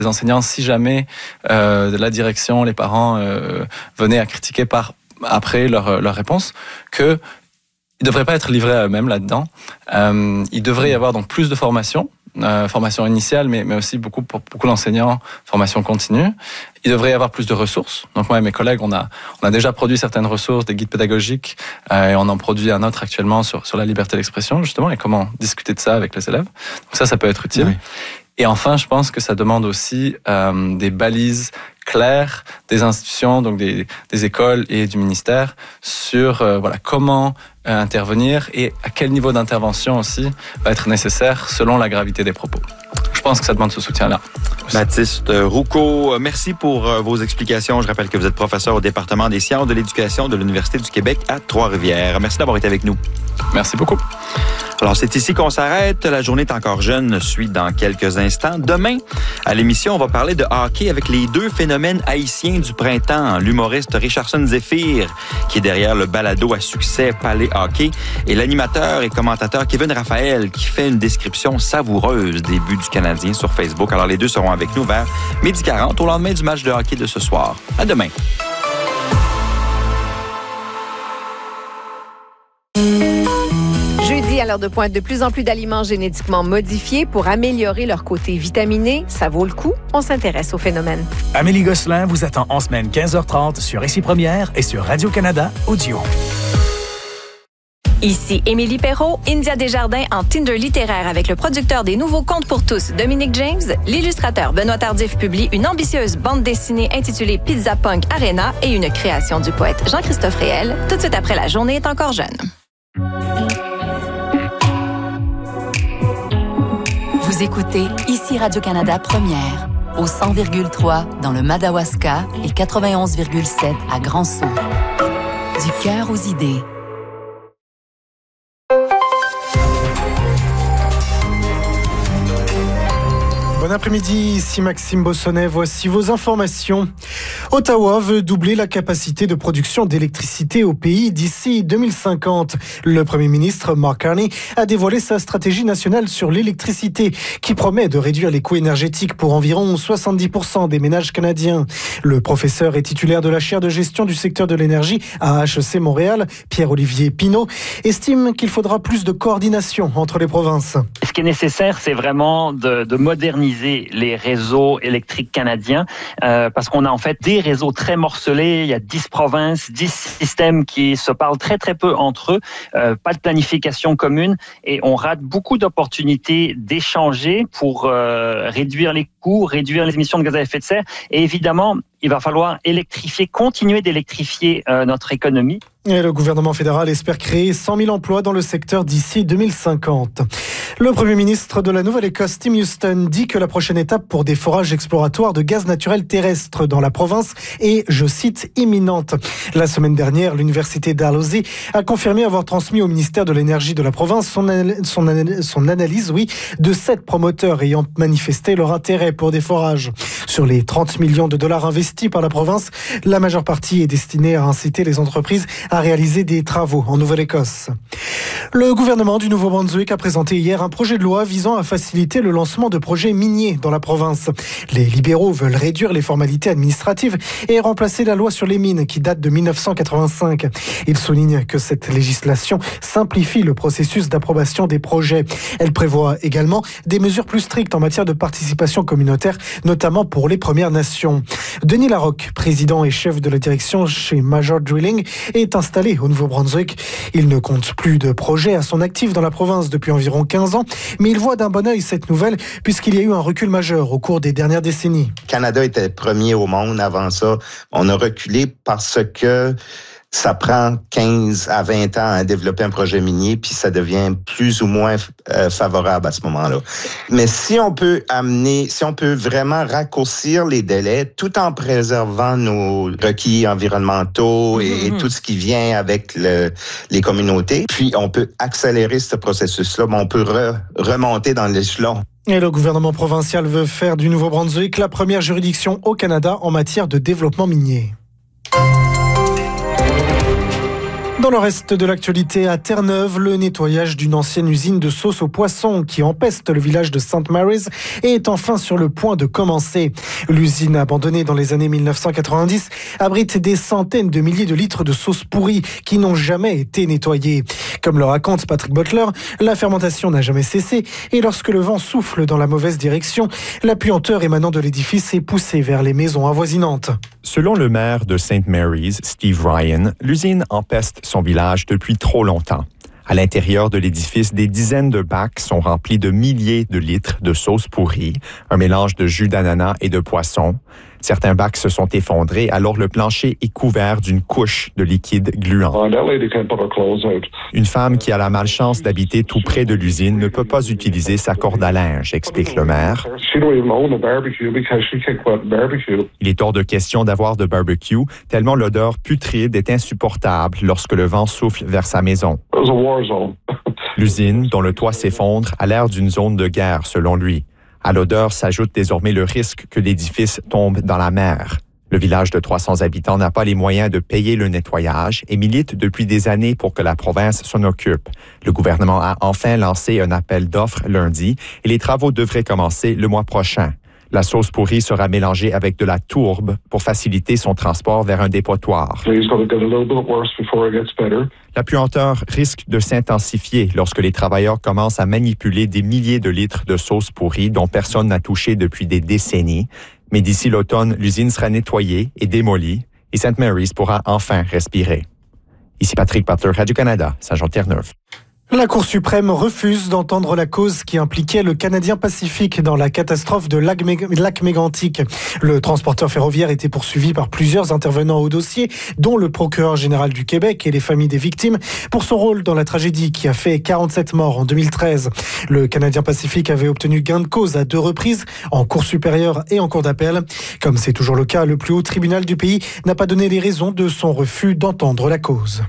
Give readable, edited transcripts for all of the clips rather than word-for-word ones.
Les enseignants, si jamais la direction, les parents venaient à critiquer après leur réponse, qu'ils ne devraient pas être livrés à eux-mêmes là-dedans. Il devrait y avoir donc plus de formation initiale, mais aussi pour beaucoup d'enseignants, formation continue. Il devrait y avoir plus de ressources. Donc moi et mes collègues, on a déjà produit certaines ressources, des guides pédagogiques, et on en produit un autre actuellement sur la liberté d'expression, justement, et comment discuter de ça avec les élèves. Donc ça peut être utile. Oui. Et enfin, je pense que ça demande aussi des balises claires des institutions, donc des écoles et du ministère, sur comment intervenir et à quel niveau d'intervention aussi va être nécessaire selon la gravité des propos. Je pense que ça demande ce soutien-là. Baptiste Roucault, merci pour vos explications. Je rappelle que vous êtes professeur au département des sciences de l'éducation de l'Université du Québec à Trois-Rivières. Merci d'avoir été avec nous. Merci beaucoup. Alors, c'est ici qu'on s'arrête. La journée est encore jeune, suit dans quelques instants. Demain, à l'émission, on va parler de hockey avec les deux phénomènes haïtiens du printemps. L'humoriste Richardson Zephyr, qui est derrière le balado à succès Palais Hockey, et l'animateur et commentateur Kevin Raphaël, qui fait une description savoureuse des buts du Canadien sur Facebook. Alors, les deux seront avec nous vers 12h40 au lendemain du match de hockey de ce soir. À demain. À l'heure de pointe, de plus en plus d'aliments génétiquement modifiés pour améliorer leur côté vitaminé. Ça vaut le coup? On s'intéresse au phénomène. Amélie Gosselin vous attend en semaine 15h30 sur Ici Première et sur Radio-Canada Audio. Ici Émilie Perrault, India Desjardins en Tinder littéraire avec le producteur des Nouveaux Contes pour tous, Dominique James. L'illustrateur Benoît Tardif publie une ambitieuse bande dessinée intitulée Pizza Punk Arena et une création du poète Jean-Christophe Réel. Tout de suite après La journée est encore jeune. Vous écoutez Ici Radio-Canada Première, au 100,3 dans le Madawaska et 91,7 à Grand-Sault. Du cœur aux idées. Bon après-midi, ici Maxime Bossonnet, voici vos informations. Ottawa veut doubler la capacité de production d'électricité au pays d'ici 2050. Le Premier ministre Mark Carney a dévoilé sa stratégie nationale sur l'électricité qui promet de réduire les coûts énergétiques pour environ 70% des ménages canadiens. Le professeur et titulaire de la chaire de gestion du secteur de l'énergie à HEC Montréal, Pierre-Olivier Pinault, estime qu'il faudra plus de coordination entre les provinces. Ce qui est nécessaire, c'est vraiment de moderniser les réseaux électriques canadiens parce qu'on a en fait des réseaux très morcelés. Il y a 10 provinces, 10 systèmes qui se parlent très très peu entre eux, pas de planification commune et on rate beaucoup d'opportunités d'échanger pour réduire les coûts, réduire les émissions de gaz à effet de serre et évidemment, il va falloir continuer d'électrifier notre économie. Et le gouvernement fédéral espère créer 100 000 emplois dans le secteur d'ici 2050. Le Premier ministre de la Nouvelle-Écosse, Tim Houston, dit que la prochaine étape pour des forages exploratoires de gaz naturel terrestre dans la province est, je cite, imminente. La semaine dernière, l'université Dalhousie a confirmé avoir transmis au ministère de l'Énergie de la province son analyse de 7 promoteurs ayant manifesté leur intérêt pour des forages. Sur les 30 millions de dollars investis par la province, la majeure partie est destinée à inciter les entreprises à réaliser des travaux en Nouvelle-Écosse. Le gouvernement du Nouveau-Brunswick a présenté hier un projet de loi visant à faciliter le lancement de projets miniers dans la province. Les libéraux veulent réduire les formalités administratives et remplacer la loi sur les mines qui date de 1985. Ils soulignent que cette législation simplifie le processus d'approbation des projets. Elle prévoit également des mesures plus strictes en matière de participation communautaire, notamment pour les Premières Nations. Denis Larocque, président et chef de la direction chez Major Drilling, est installé au Nouveau-Brunswick. Il ne compte plus de projets à son actif dans la province depuis environ 15 ans, mais il voit d'un bon œil cette nouvelle puisqu'il y a eu un recul majeur au cours des dernières décennies. Le Canada était premier au monde avant ça. On a reculé parce que ça prend 15 à 20 ans à développer un projet minier, puis ça devient plus ou moins favorable à ce moment-là. Mais si on peut vraiment raccourcir les délais tout en préservant nos requis environnementaux et tout ce qui vient avec les communautés, puis on peut accélérer ce processus-là, mais on peut remonter dans l'échelon. Et le gouvernement provincial veut faire du Nouveau-Brunswick la première juridiction au Canada en matière de développement minier. Dans le reste de l'actualité, à Terre-Neuve, le nettoyage d'une ancienne usine de sauce aux poissons qui empeste le village de St. Mary's est enfin sur le point de commencer. L'usine abandonnée dans les années 1990 abrite des centaines de milliers de litres de sauce pourrie qui n'ont jamais été nettoyés. Comme le raconte Patrick Butler, la fermentation n'a jamais cessé et lorsque le vent souffle dans la mauvaise direction, la puanteur émanant de l'édifice est poussée vers les maisons avoisinantes. Selon le maire de St. Mary's, Steve Ryan, l'usine empeste son village depuis trop longtemps. À l'intérieur de l'édifice, des dizaines de bacs sont remplis de milliers de litres de sauce pourrie, un mélange de jus d'ananas et de poisson. Certains bacs se sont effondrés, alors le plancher est couvert d'une couche de liquide gluant. Une femme qui a la malchance d'habiter tout près de l'usine ne peut pas utiliser sa corde à linge, explique le maire. Il est hors de question d'avoir de barbecue, tellement l'odeur putride est insupportable lorsque le vent souffle vers sa maison. L'usine, dont le toit s'effondre, a l'air d'une zone de guerre, selon lui. À l'odeur s'ajoute désormais le risque que l'édifice tombe dans la mer. Le village de 300 habitants n'a pas les moyens de payer le nettoyage et milite depuis des années pour que la province s'en occupe. Le gouvernement a enfin lancé un appel d'offres lundi et les travaux devraient commencer le mois prochain. La sauce pourrie sera mélangée avec de la tourbe pour faciliter son transport vers un dépotoir. La puanteur risque de s'intensifier lorsque les travailleurs commencent à manipuler des milliers de litres de sauce pourrie dont personne n'a touché depuis des décennies. Mais d'ici l'automne, l'usine sera nettoyée et démolie et St. Mary's pourra enfin respirer. Ici Patrick Butler, Radio-Canada, Saint-Jean-Terre-Neuve. La Cour suprême refuse d'entendre la cause qui impliquait le Canadien Pacifique dans la catastrophe de lac Mégantic. Le transporteur ferroviaire était poursuivi par plusieurs intervenants au dossier, dont le procureur général du Québec et les familles des victimes, pour son rôle dans la tragédie qui a fait 47 morts en 2013. Le Canadien Pacifique avait obtenu gain de cause à 2 reprises, en Cour supérieure et en Cour d'appel. Comme c'est toujours le cas, le plus haut tribunal du pays n'a pas donné les raisons de son refus d'entendre la cause.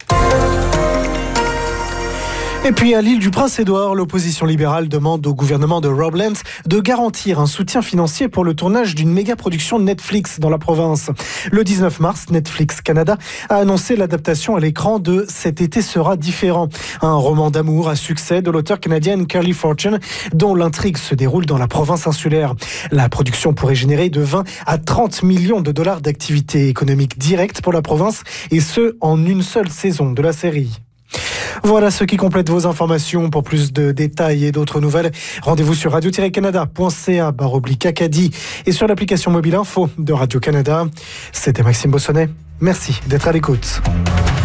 Et puis à l'île du Prince-Édouard, l'opposition libérale demande au gouvernement de Rob Lance de garantir un soutien financier pour le tournage d'une méga-production Netflix dans la province. Le 19 mars, Netflix Canada a annoncé l'adaptation à l'écran de Cet été sera différent, un roman d'amour à succès de l'auteure canadienne Carly Fortune, dont l'intrigue se déroule dans la province insulaire. La production pourrait générer de 20 à 30 millions de dollars d'activité économique directe pour la province, et ce, en une seule saison de la série. Voilà ce qui complète vos informations. Pour plus de détails et d'autres nouvelles, rendez-vous sur radio-canada.ca/Acadie et sur l'application mobile info de Radio-Canada. C'était Maxime Bossonnet. Merci d'être à l'écoute.